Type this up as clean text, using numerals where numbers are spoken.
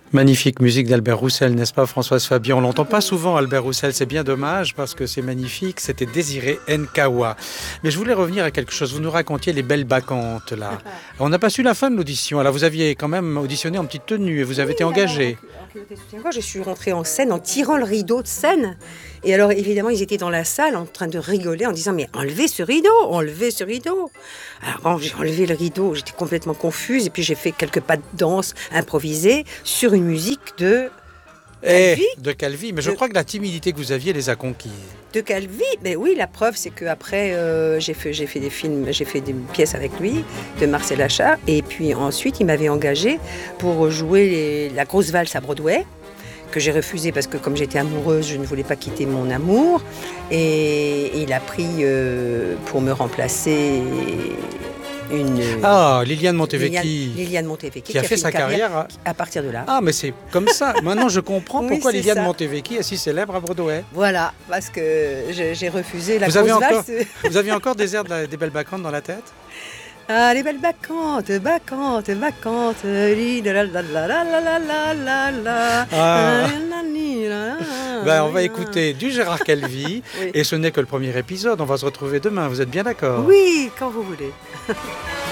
Magnifique musique d'Albert Roussel, n'est-ce pas Françoise Fabian? On l'entend pas souvent Albert Roussel, c'est bien dommage parce que c'est magnifique, c'était Désiré Nkawa. Mais je voulais revenir à quelque chose, vous nous racontiez les belles bacchantes là. On n'a pas su la fin de l'audition, alors vous aviez quand même auditionné en petite tenue et vous avez été engagé. Je suis rentrée en scène en tirant le rideau de scène. Et alors évidemment ils étaient dans la salle en train de rigoler en disant mais enlevez ce rideau, enlevez ce rideau. Alors bon, j'ai enlevé le rideau, j'étais complètement confuse et puis j'ai fait quelques pas de danse improvisés sur une musique de Calvi. De Calvi, mais je crois que la timidité que vous aviez les a conquises. De Calvi, mais oui, la preuve c'est qu'après j'ai fait des films, j'ai fait des pièces avec lui, de Marcel Achard, et puis ensuite il m'avait engagée pour jouer la grosse valse à Broadway, que j'ai refusé parce que comme j'étais amoureuse, je ne voulais pas quitter mon amour, et il a pris pour me remplacer Liliane Montevecchi. Liliane Montevecchi qui a fait sa carrière à partir de là. Ah, mais c'est comme ça. Maintenant, je comprends Oui, pourquoi c'est Liliane ça. Montevecchi est si célèbre à Broadway. Voilà, parce que j'ai refusé la Vous avez grosse encore, valse. vous aviez encore des airs des belles bacchantes dans la tête? Ah, les belles bacchantes, bacchantes, bacchantes. On va écouter du Gérard Calvi. Oui. Et ce n'est que le premier épisode. On va se retrouver demain. Vous êtes bien d'accord? Oui, quand vous voulez.